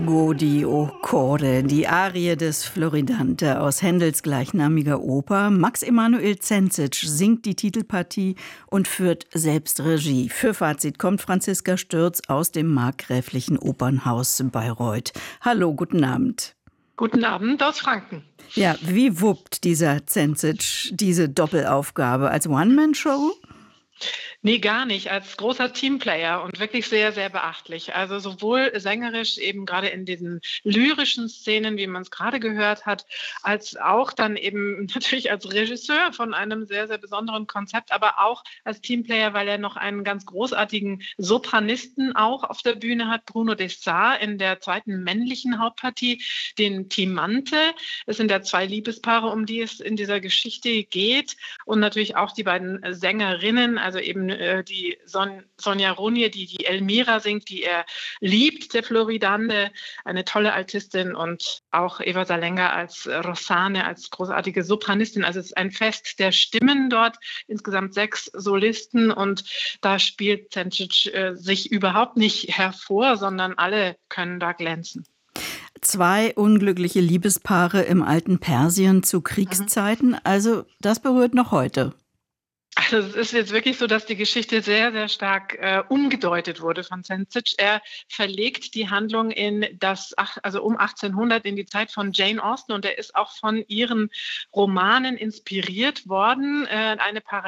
Godi o Core, die Arie des Floridante aus Händels gleichnamiger Oper. Max Emanuel Zenzic singt die Titelpartie und führt selbst Regie. Für Fazit kommt Franziska Stürz aus dem markgräflichen Opernhaus Bayreuth. Hallo, guten Abend. Guten Abend aus Franken. Ja, wie wuppt dieser Zenzic diese Doppelaufgabe? Als One-Man-Show? Nee, gar nicht. Als großer Teamplayer und wirklich sehr, sehr beachtlich. Also sowohl sängerisch, eben gerade in diesen lyrischen Szenen, wie man es gerade gehört hat, als auch dann eben natürlich als Regisseur von einem sehr, sehr besonderen Konzept, aber auch als Teamplayer, weil er noch einen ganz großartigen Sopranisten auch auf der Bühne hat, Bruno Desar in der zweiten männlichen Hauptpartie, den Timante. Es sind ja zwei Liebespaare, um die es in dieser Geschichte geht, und natürlich auch die beiden Sängerinnen, also eben die Sonja Ronje, die Elmira singt, die er liebt, der Floridante, eine tolle Altistin, und auch Eva Salenga als Rossane, als großartige Sopranistin. Also es ist ein Fest der Stimmen dort, insgesamt 6 Solisten, und da spielt Zenzic sich überhaupt nicht hervor, sondern alle können da glänzen. 2 unglückliche Liebespaare im alten Persien zu Kriegszeiten, also das berührt noch heute. Also es ist jetzt wirklich so, dass die Geschichte sehr, sehr stark umgedeutet wurde von Zenzic. Er verlegt die Handlung um 1800 in die Zeit von Jane Austen, und er ist auch von ihren Romanen inspiriert worden. Eine